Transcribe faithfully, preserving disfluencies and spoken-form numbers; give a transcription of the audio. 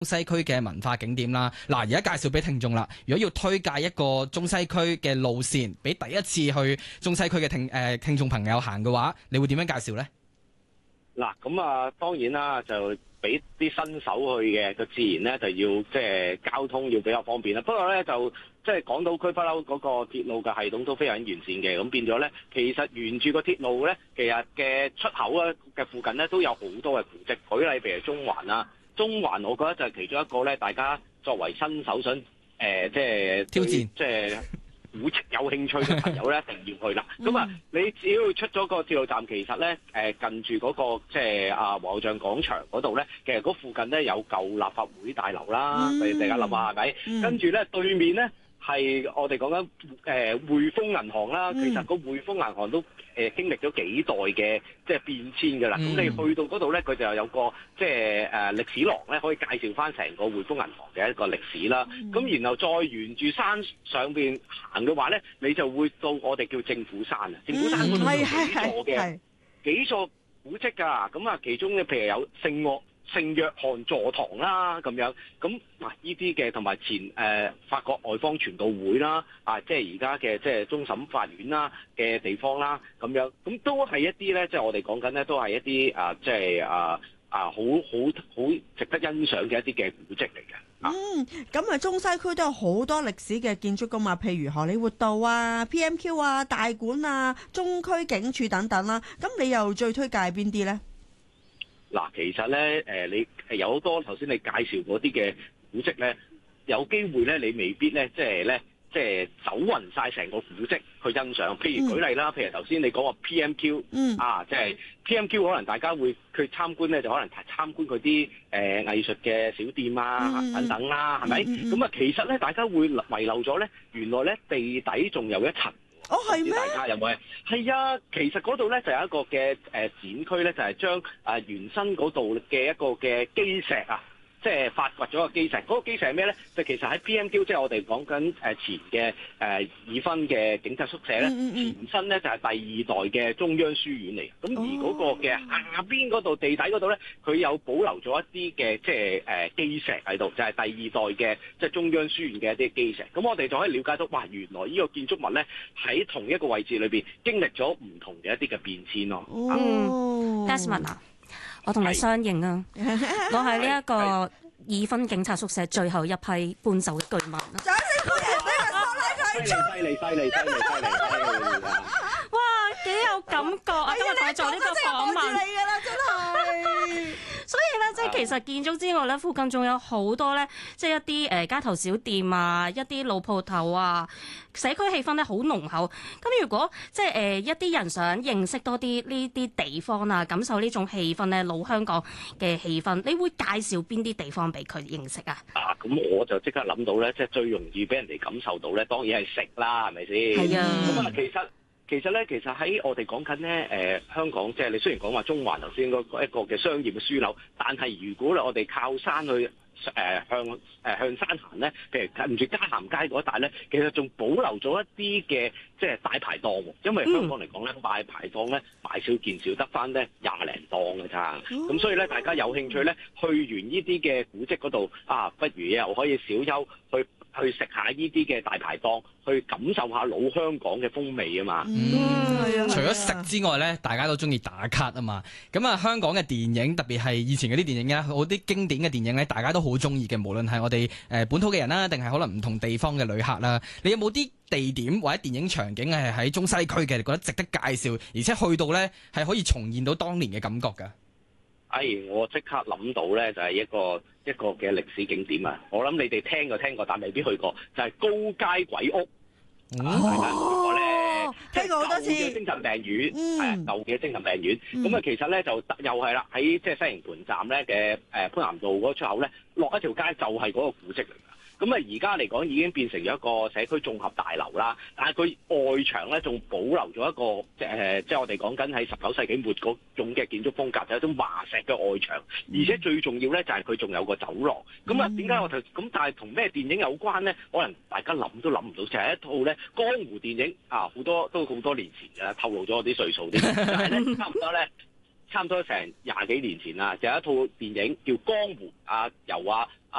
西區嘅文化景點啦。嗱，而家介紹俾聽眾啦。如果要推介一個中西區嘅路線，俾第一次去中西區嘅聽誒、呃、聽眾朋友行嘅話，你會點樣介紹呢？ 嗱，咁啊，當然啦，就俾啲新手去嘅，就自然咧就要即係交通要比較方便啦。不過咧就即係港島區不嬲嗰個鐵路嘅系統都非常完善嘅，咁變咗咧，其實沿住個鐵路咧，其實嘅出口啊嘅附近咧都有好多嘅古蹟。舉例譬如中環啦，中環我覺得就係其中一個咧，大家作為新手想誒、呃、即係挑戰， 即係古蹟有興趣嘅朋友咧，一定要去啦。咁啊，你只要出咗個鐵路站，其實咧誒近住嗰、嗰個即係啊皇后像廣場嗰度咧，其實嗰附近咧有舊立法會大樓啦，你大家諗下係咪？ 嗯、 跟住咧對面咧係我哋講緊誒匯豐銀行啦， 嗯、 其實個匯豐銀行都誒、呃、經歷咗幾代嘅即係變遷㗎啦。咁、嗯、你去到嗰度咧，佢就有個即係誒歷史廊咧，可以介紹翻成個匯豐銀行嘅一個歷史啦。咁、嗯、然後再沿住山上邊行嘅話咧，你就會到我哋叫政府山啊。政府山嗰度有幾座嘅幾座古蹟㗎。咁啊，其中咧譬如有聖岳聖約翰座堂啦，咁樣咁嗱，呢啲嘅同埋前誒、呃、法國外方傳道會啦，啊，即係而家嘅即係終審法院啦嘅地方啦，咁樣咁都係一啲咧，即係我哋講緊咧，都係一啲啊，即係啊啊，好好好值得欣賞嘅一啲嘅古蹟嚟嘅。 嗯，咁啊，中西區都有好多歷史嘅建築噶嘛，譬如荷里活道啊、P M Q 啊、大館啊、中區警署等等啦。咁你又最推介邊啲咧？ 嗱，其實咧，誒，你有好多頭先你介紹嗰啲嘅古蹟咧，有機會咧，你未必咧，即係咧，即係走勻晒成個古蹟去欣賞。譬如舉例啦，嗯、譬如頭先你講個 P M Q，嗯、啊，即係 P M Q 可能大家會去參觀咧，就可能參觀嗰啲誒藝術嘅小店啊、嗯、等等啦，係咪？咁啊，其實咧，大家會遺漏咗咧，原來咧地底仲有一層。 哦，係咩？ 大家有冇？係啊，其實嗰度咧就有一個嘅誒展區咧，就係將誒原身嗰度嘅一個嘅基石啊，即係發掘咗個基石。嗰、那個基石係咩咧？就其實喺 P M Q， 即係我哋講緊誒前嘅誒已婚嘅警察宿舍咧，嗯嗯嗯前身咧就係第二代嘅中央書院嚟。咁而嗰個嘅下邊嗰度地底嗰度咧，佢有保留咗一啲嘅即係誒基石喺度，就係、是、第二代嘅即係中央書院嘅一啲基石。咁我哋就可以了解到，哇！原來呢個建築物咧喺同一個位置裏邊經歷咗唔同嘅一啲嘅變遷咯。 嗯 Desmond 啊，我同你相認啊，我係呢一個已婚警察宿舍最後一批搬走嘅居民啊！ 掌聲鼓勵俾個拖拉佢出， 犀利犀利犀利犀利！ 哇，幾有感覺啊！今日同我做呢個訪問， 你㗎啦，真係。 所以咧，即係其實建築之外咧，附近仲有好多咧，即係一啲誒街頭小店啊，一啲老鋪頭啊，社區氣氛咧好濃厚。咁如果即係誒一啲人想認識多啲呢啲地方啊，感受呢種氣氛咧，老香港嘅氣氛，你會介紹邊啲地方俾佢認識啊？ 啊，咁我就即刻諗到咧，即係最容易俾人哋感受到咧，當然係食啦，係咪先？ 係啊。 咁啊，其實。其實咧，其實喺我哋講緊咧，誒、呃、香港即係你雖然講話中環頭先嗰一個嘅商業嘅樞紐，但係如果咧我哋靠山去誒、呃、向誒、呃、向山行咧，譬如近住嘉咸街嗰一帶咧，其實仲保留咗一啲嘅即係大排檔喎。因為香港嚟講咧，大排檔咧買少見少，得翻咧廿零檔嘅咋。咁、嗯、所以咧，大家有興趣咧，去完呢啲嘅古蹟嗰度啊，不如又可以小休去。去食下呢啲嘅大排檔，去感受下老香港嘅風味啊嘛。 嗯，嗯除咗食之外咧，大家都中意打卡啊嘛。咁啊，香港嘅電影，特別係以前嗰啲電影咧，好啲經典嘅電影咧，大家都好中意嘅。無論係我哋誒本土嘅人啦，定係可能唔同地方嘅旅客啦。你有冇啲地點或者電影場景係喺中西區嘅，你覺得值得介紹，而且去到咧係可以重現到當年嘅感覺㗎？ 哎，我即刻諗到咧，就係一個一個嘅歷史景點啊！我諗你哋聽過聽過，但未必去過，就係、是、高街鬼屋。哦，大家去過咧， 聽過好多次。 舊嘅精神病院，係啊、嗯，舊嘅精神病院。咁啊、嗯，其實咧就又係啦，喺即係西營盤站咧嘅誒潘南道嗰個出口咧，落一條街就係嗰個古蹟嚟㗎。咁啊，而家嚟講已經變成咗一個社區綜合大樓啦，但係佢外牆咧仲保留咗一個即係即係我哋講緊喺十九世紀末嗰種嘅建築風格，就係、一種華石嘅外牆，而且最重要咧就係佢仲有個走廊。咁啊，點解我頭咁？但係同咩電影有關咧？可能大家諗都諗唔到，就係、是、一套咧江湖電影啊！好多都好多年前嘅，透露咗我啲歲數啲，但係咧差唔多咧。 差唔多成廿幾年前啦，就有一套電影叫《江湖》，啊由啊啊